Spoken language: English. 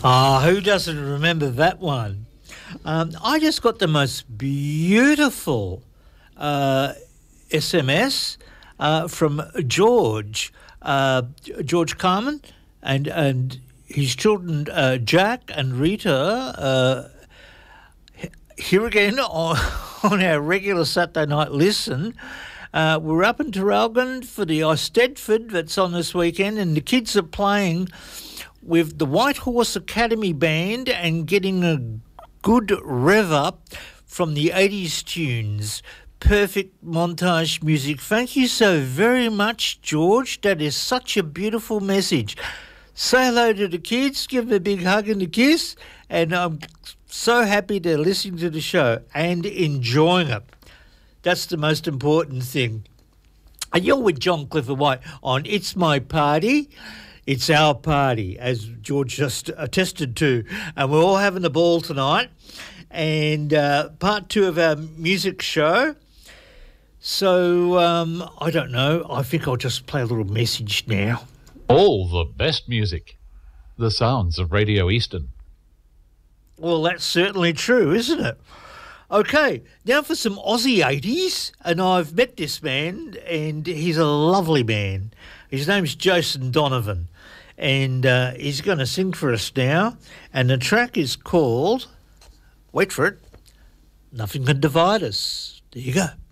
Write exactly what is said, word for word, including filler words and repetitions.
Ah, who doesn't remember that one? Um, I just got the most beautiful uh, S M S uh, from George, uh, George Carmen, and and his children uh, Jack and Rita. Uh, here again on, on our regular Saturday night listen. Uh, we're up in Traralgon for the Eisteddfod that's on this weekend, and the kids are playing with the White Horse Academy Band and getting a good rev up from the eighties tunes. Perfect montage music. Thank you so very much, George. That is such a beautiful message. Say hello to the kids, give them a big hug and a kiss, and I'm so happy they're listening to the show and enjoying it. That's the most important thing. And you're with John Clifford White on It's My Party. It's our party, as George just attested to. And we're all having a ball tonight. And uh, part two of our music show. So, um, I don't know. I think I'll just play a little message now. All the best music. The sounds of Radio Eastern. Well, that's certainly true, isn't it? Okay, now for some Aussie eighties, and I've met this man, and he's a lovely man. His name's Jason Donovan, and uh, he's going to sing for us now, and the track is called, wait for it, Nothing Can Divide Us. There you go.